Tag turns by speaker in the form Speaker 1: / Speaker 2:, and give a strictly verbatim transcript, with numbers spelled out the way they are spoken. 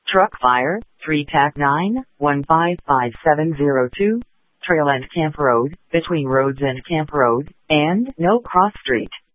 Speaker 1: Truck Fire, three T A C nine one five five seven zero two, Trail and Camp Road, between Rhodes and Camp Road, and No Cross Street.